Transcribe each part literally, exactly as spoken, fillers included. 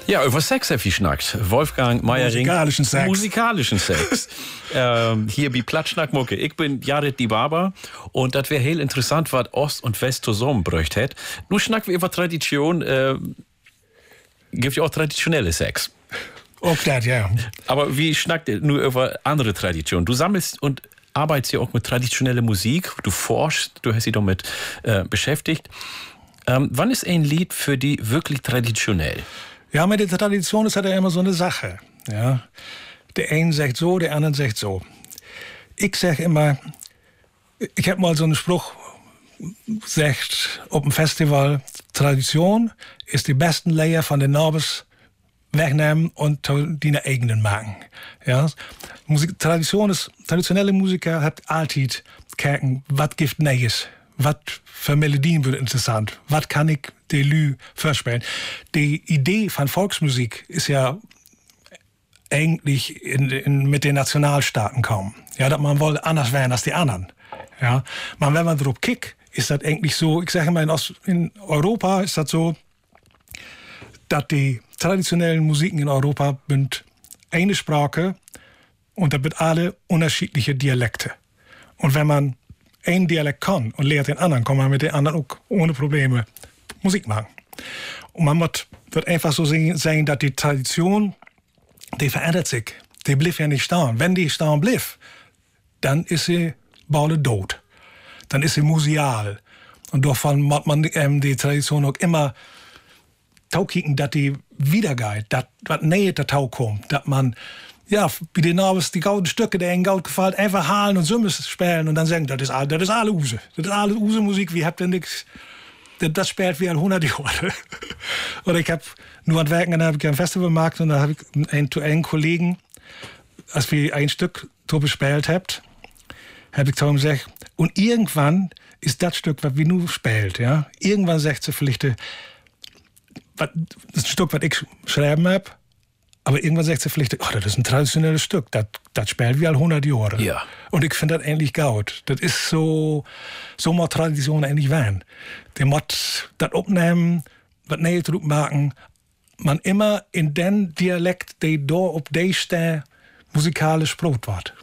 Ja, über Sex habe ich schnackt. Wolfgang Meiering. Musikalischen Sex. Musikalischen Sex. ähm, hier wie Platschnackmucke. Ich bin Jared die Barber und das wäre heel interessant, was Ost und West zusammenbräucht hätt. Nun schnacken wir über Tradition. Äh, gibt ja auch traditionelle Sex. Auch das, ja. Aber wie schnackt ihr nur über andere Traditionen? Du sammelst und arbeitest ja auch mit traditioneller Musik. Du forschst, du hast dich damit äh, beschäftigt. Ähm, wann ist ein Lied für die wirklich traditionell? Ja, mit der Tradition ist halt ja immer so eine Sache. Ja. Der eine sagt so, der andere sagt so. Ich sag immer, ich habe mal so einen Spruch gesagt, auf dem Festival, Tradition ist die besten Layer von den Norbes wegnehmen und die eigenen machen. Ja. Musik, Tradition ist, traditionelle Musiker hat altijd kijken, was gibt Neues. Was für Melodien wird interessant? Was kann ich den Lü vorspielen? Die Idee von Volksmusik ist ja eigentlich in, in, mit den Nationalstaaten kommen. Ja, dass man wohl anders werden als die anderen. Ja, man, wenn man drauf kickt, ist das eigentlich so, ich sage mal, in, Ost, in Europa ist das so, dass die traditionellen Musiken in Europa sind eine Sprache und da sind alle unterschiedliche Dialekte. Und wenn man ein Dialekt kann und lehrt den anderen, kann man mit den anderen auch ohne Probleme Musik machen. Und man wird, wird einfach so sehen, dass die Tradition, die verändert sich. Die blieb ja nicht stehen. Wenn die stehen blieb, dann ist sie bald tot. Dann ist sie museal. Und davon muss man ähm, die Tradition auch immer taukicken, dass die wiedergeht, dass was näher der Tau kommt, dass man ja, wie die Nabels, die gouden Stücke, die ihnen goud gefällt, einfach halen und Summen spielen und dann sagen, das ist, das ist alle Use. Das ist alle Use-Musik, wie habt ihr nix. Das, das spielt wie ein hundert Jahre. Oder ich hab nur an Werken, dann habe ich ein Festival gemacht und da habe ich einen, einen Kollegen, als wir ein Stück so bespielt habt, habe ich zu ihm gesagt, und irgendwann ist das Stück, was wir nur spielt, ja, irgendwann sagt sie vielleicht, das ist ein Stück, was ich schreiben habe, aber irgendwann sagt sie vielleicht, oh, das ist ein traditionelles Stück, das, das spielt wie all hundert Jahre. Ja. Und ich finde das eigentlich gut. Das ist so, so mal Tradition eigentlich werden. Der muss das aufnehmen, was Nähe drüber machen, man immer in den Dialekt, der da auf der Stelle musikalisch brot wird.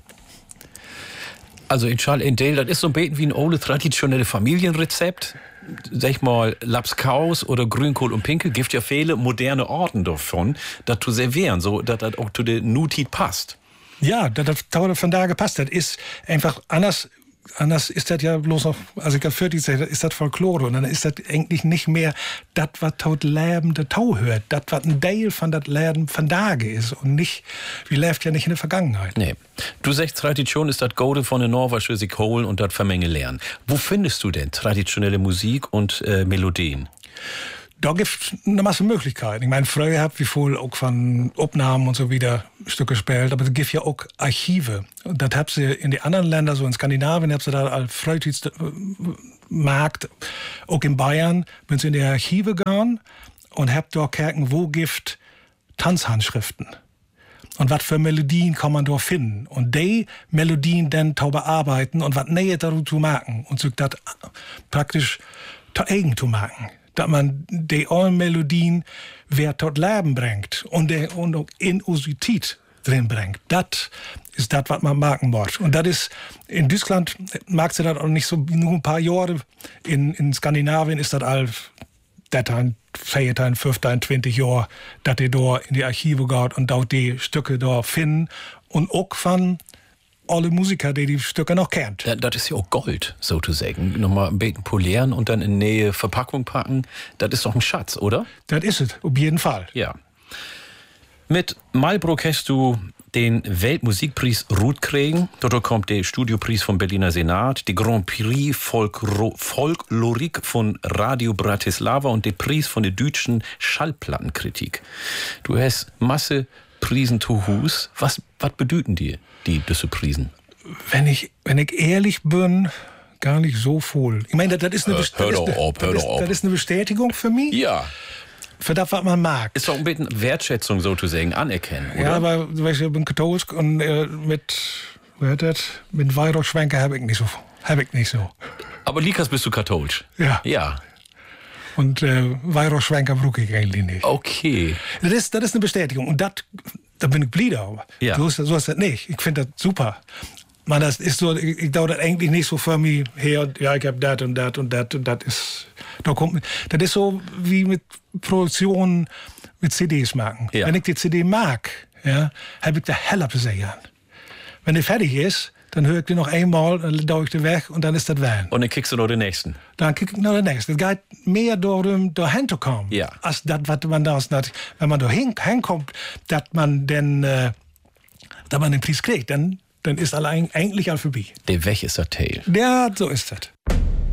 Also in Schall in Dale, das ist so ein bisschen wie ein ole traditionelle Familienrezept. Sag ich mal, Lapskaus oder Grünkohl und Pinkel gibt ja viele moderne Orten davon, das zu servieren, so dass das auch zu der Nutit passt. Ja, das hat von da gepasst. Das ist einfach anders. Anders ist das ja bloß noch, also ich habe für die Zeit, ist das Folklore und dann ist das eigentlich nicht mehr das, was tot Leben der Tau hört, das, was ein Teil von das Leben von Tage ist und nicht, wie läuft ja nicht in der Vergangenheit. Nee. Du sagst, Tradition ist das Gode von der Norwegische sich holen und das Vermenge lernen. Wo findest du denn traditionelle Musik und äh, Melodien? Da gibt es eine Masse Möglichkeiten. Ich meine, früher habe ich wohl auch von Aufnahmen und so wieder Stücke gespielt, aber es gibt ja auch Archive. Und das habt ihr in den anderen Ländern, so in Skandinavien, habt ihr da als Freitidsmarkt, auch in Bayern, bin in die Archive gegangen und habt da Kerken, wo gibt Tanzhandschriften. Und was für Melodien kann man da finden? Und die Melodien dann zu bearbeiten und was näher dazu machen und so das praktisch zu eigen zu machen. Dass man die allen Melodien wer tot Leben bringt und, der, und auch Inusität drin bringt. Das ist das, was man machen muss. Und das ist, in Deutschland mag sie das auch nicht so, nur ein paar Jahre. In, in Skandinavien ist das all, das ein vierzehn, fünfzehn, zwanzig Jahre, dass die da in die Archive geht und dort die Stücke da finden. Und auch von alle Musiker, die die Stücke noch kennt. Ja, das ist ja auch Gold, sozusagen. Nochmal ein bisschen polieren und dann in Nähe Verpackung packen. Das ist doch ein Schatz, oder? Das ist es, auf jeden Fall. Ja. Mit Malbrook hast du den Weltmusikpreis Ruth kriegen. Dort kommt der Studiopreis vom Berliner Senat, die Grand Prix Folkro- Folklorik von Radio Bratislava und der Preis von der deutschen Schallplattenkritik. Du hast Masse Prisen zu Hus. Was, was bedeuten dir die, diese Prisen? Wenn ich, wenn ich ehrlich bin, gar nicht so voll. Ich meine, das ist eine, Best- hör das doch ist eine, auf, hör das doch ist, auf. das ist eine Bestätigung für mich. Ja. Für das, was man mag. Ist doch ein bisschen Wertschätzung sozusagen, anerkennen, oder? Ja, aber weißt du, ich bin katholisch und äh, mit, wer hat das? Mit Weihrauchschwenker habe ich nicht so. Habe ich nicht so. Aber Likas bist du katholisch? Ja. Ja. Und äh, Weihrauchschwenker brauche ich eigentlich nicht. Okay. Das ist, das ist eine Bestätigung. Und dat, da bin ich blieb auch. Ja. So ist, so ist das nicht. Ich finde das super. Man, das ist so, ich, ich dauert eigentlich nicht so für mich her, ja, ich habe das und das und das und das ist, da kommt, das ist so wie mit Produktion mit C Ds machen. Ja. Wenn ich die C D mag, ja, habe ich da heller besehen. Wenn die fertig ist, dann höre ich die noch einmal, dann dauere ich die weg und dann ist das weg. Und dann kriegst du noch den nächsten. Dann krieg ich noch den nächsten. Es geht mehr darum, dahin zu kommen, Ja. als das, was man da aus, wenn man da hin, hinkommt, dass man den, äh, dass man den Preis kriegt, dann dann ist allein eigentlich all vorbei. Der Weg ist der Teil. Ja, so ist das.